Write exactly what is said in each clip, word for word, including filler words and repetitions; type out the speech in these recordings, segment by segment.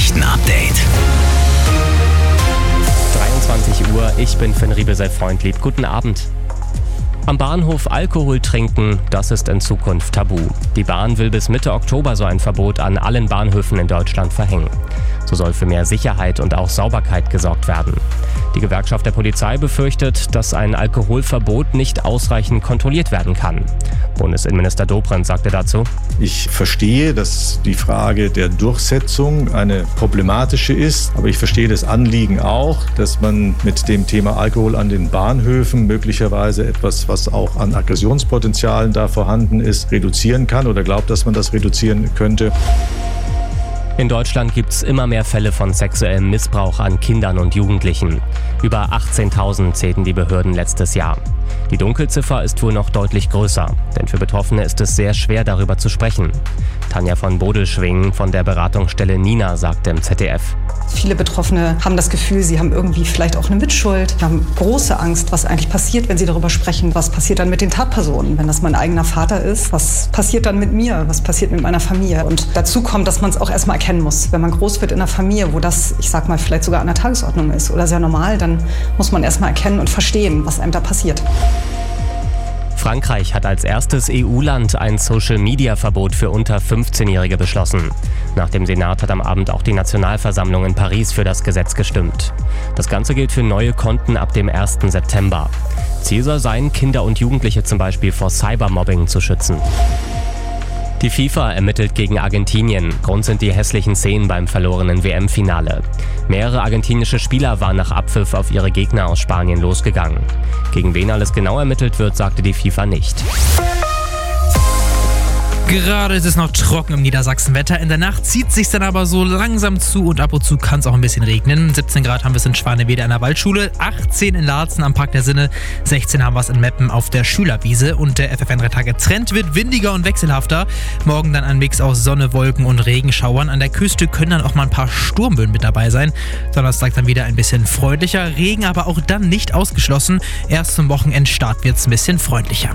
Nachrichten-Update. dreiundzwanzig Uhr, ich bin Finn Riebe, sei freundlieb. Guten Abend. Am Bahnhof Alkohol trinken, das ist in Zukunft tabu. Die Bahn will bis Mitte Oktober so ein Verbot an allen Bahnhöfen in Deutschland verhängen. So soll für mehr Sicherheit und auch Sauberkeit gesorgt werden. Die Gewerkschaft der Polizei befürchtet, dass ein Alkoholverbot nicht ausreichend kontrolliert werden kann. Bundesinnenminister Dobrindt sagte dazu: Ich verstehe, dass die Frage der Durchsetzung eine problematische ist, aber ich verstehe das Anliegen auch, dass man mit dem Thema Alkohol an den Bahnhöfen möglicherweise etwas, was auch an Aggressionspotenzialen da vorhanden ist, reduzieren kann oder glaubt, dass man das reduzieren könnte. In Deutschland gibt es immer mehr Fälle von sexuellem Missbrauch an Kindern und Jugendlichen. Über achtzehntausend zählten die Behörden letztes Jahr. Die Dunkelziffer ist wohl noch deutlich größer, denn für Betroffene ist es sehr schwer, darüber zu sprechen. Tanja von Bodelschwingen von der Beratungsstelle Nina sagte im Z D F: Viele Betroffene haben das Gefühl, sie haben irgendwie vielleicht auch eine Mitschuld, haben große Angst, was eigentlich passiert, wenn sie darüber sprechen. Was passiert dann mit den Tatpersonen, wenn das mein eigener Vater ist? Was passiert dann mit mir? Was passiert mit meiner Familie? Und dazu kommt, dass man es auch erstmal erkennen muss. Wenn man groß wird in einer Familie, wo das, ich sag mal, vielleicht sogar an der Tagesordnung ist oder sehr normal, dann muss man erstmal erkennen und verstehen, was einem da passiert. Frankreich hat als erstes E U-Land ein Social-Media-Verbot für unter fünfzehnjährige beschlossen. Nach dem Senat hat am Abend auch die Nationalversammlung in Paris für das Gesetz gestimmt. Das Ganze gilt für neue Konten ab dem ersten September. Ziel soll sein, Kinder und Jugendliche zum Beispiel vor Cybermobbing zu schützen. Die FIFA ermittelt gegen Argentinien. Grund sind die hässlichen Szenen beim verlorenen W M-Finale. Mehrere argentinische Spieler waren nach Abpfiff auf ihre Gegner aus Spanien losgegangen. Gegen wen alles genau ermittelt wird, sagte die FIFA nicht. Gerade ist es noch trocken im Niedersachsenwetter. In der Nacht zieht sich dann aber so langsam zu und ab und zu kann es auch ein bisschen regnen. siebzehn Grad haben wir es in Schwanewede an der Waldschule, achtzehn in Laatzen am Park der Sinne, sechzehn haben wir es in Meppen auf der Schülerwiese und der F F N drei Tage Trend wird windiger und wechselhafter. Morgen dann ein Mix aus Sonne, Wolken und Regenschauern. An der Küste können dann auch mal ein paar Sturmböen mit dabei sein. Donnerstag dann wieder ein bisschen freundlicher, Regen aber auch dann nicht ausgeschlossen. Erst zum Wochenendstart wird es ein bisschen freundlicher.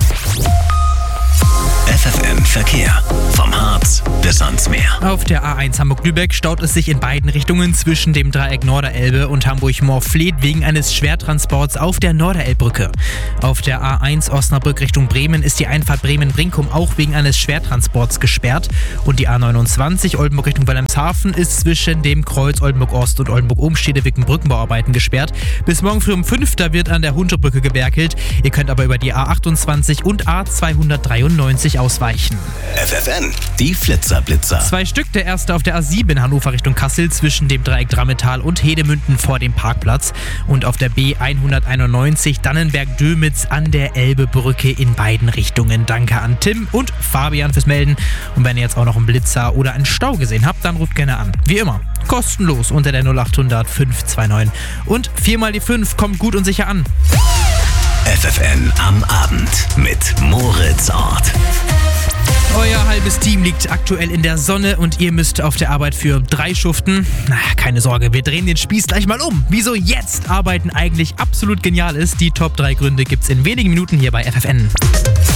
F F N Verkehr. Vom Harz bis ans Meer. Auf der A eins Hamburg-Lübeck staut es sich in beiden Richtungen zwischen dem Dreieck Norderelbe und Hamburg-Moorfleet wegen eines Schwertransports auf der Norderelbbrücke. Auf der A eins Osnabrück Richtung Bremen ist die Einfahrt Bremen-Brinkum auch wegen eines Schwertransports gesperrt. Und die A neunundzwanzig Oldenburg Richtung Wilhelmshaven ist zwischen dem Kreuz Oldenburg-Ost und Oldenburg-Umstede-Wicken Brückenbauarbeiten gesperrt. Bis morgen früh um fünf, da wird an der Hunterbrücke gewerkelt. Ihr könnt aber über die A achtundzwanzig und A zweihundertdreiundneunzig ausweichen. F F N, die Flitzerblitzer. Zwei Stück, der erste auf der A sieben Hannover Richtung Kassel zwischen dem Dreieck Drammetal und Hedemünden vor dem Parkplatz. Und auf der B hunderteinundneunzig Dannenberg-Dömitz an der Elbebrücke in beiden Richtungen. Danke an Tim und Fabian fürs Melden. Und wenn ihr jetzt auch noch einen Blitzer oder einen Stau gesehen habt, dann ruft gerne an. Wie immer, kostenlos unter der null achthundert fünf zwei neun. Und viermal die fünf kommt gut und sicher an. F F N am Abend mit Moritz Ort. Euer halbes Team liegt aktuell in der Sonne und ihr müsst auf der Arbeit für drei schuften. Na, keine Sorge, wir drehen den Spieß gleich mal um. Wieso jetzt Arbeiten eigentlich absolut genial ist, die Top drei Gründe gibt's in wenigen Minuten hier bei F F N.